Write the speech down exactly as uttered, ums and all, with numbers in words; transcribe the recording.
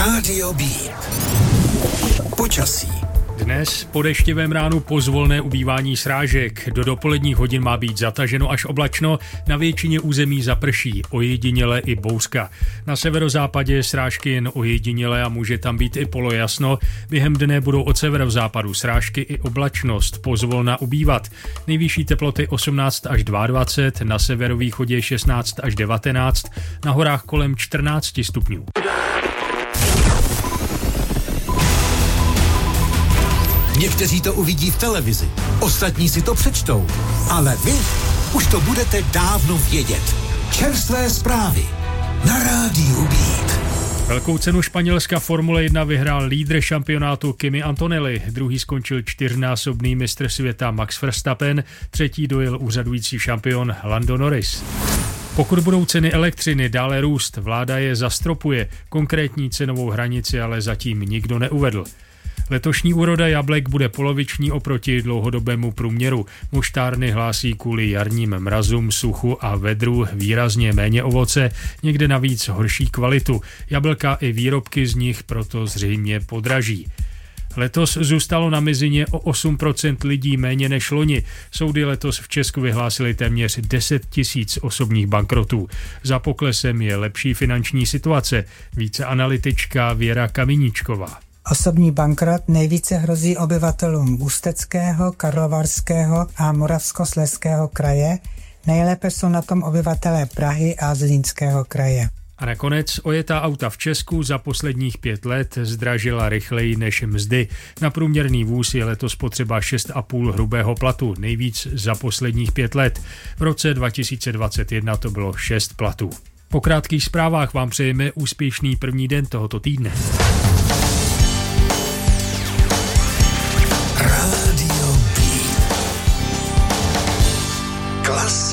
Rádio Beat. Počasí. Dnes po deštivém ránu pozvolné ubývání srážek. Do dopoledních hodin má být zataženo až oblačno, na většině území zaprší, ojediněle i bouřka. Na severozápadě srážky jen ojediněle a může tam být i polojasno. Během dne budou od severozápadu srážky i oblačnost pozvolna ubývat. Nejvyšší teploty osmnáct až dvacet dva, na severovýchodě šestnáct až devatenáct, na horách kolem čtrnáct stupňů. Někteří to uvidí v televizi, ostatní si to přečtou, ale vy už to budete dávno vědět. Čerstvé zprávy na Rádiu Beat. Velkou cenu Španělska Formule jedna vyhrál lídr šampionátu Kimi Antonelli, druhý skončil čtyřnásobný mistr světa Max Verstappen, třetí dojel úřadující šampion Lando Norris. Pokud budou ceny elektřiny dále růst, vláda je zastropuje, konkrétní cenovou hranici ale zatím nikdo neuvedl. Letošní úroda jablek bude poloviční oproti dlouhodobému průměru. Moštárny hlásí kvůli jarním mrazům, suchu a vedru výrazně méně ovoce, někde navíc horší kvalitu. Jablka i výrobky z nich proto zřejmě podraží. Letos zůstalo na mizině o osm procent lidí méně než loni. Soudy letos v Česku vyhlásily téměř deset tisíc osobních bankrotů. Za poklesem je lepší finanční situace. Více analytička Věra Kaminičková. Osobní bankrot nejvíce hrozí obyvatelům Ústeckého, Karlovarského a Moravskoslezského kraje. Nejlépe jsou na tom obyvatelé Prahy a Zlínského kraje. A nakonec ojetá auta v Česku za posledních pět let zdražila rychleji než mzdy. Na průměrný vůz je letos potřeba šest a půl hrubého platu, nejvíc za posledních pět let. V roce dva tisíce dvacet jedna to bylo šest platů. Po krátkých zprávách vám přejeme úspěšný první den tohoto týdne.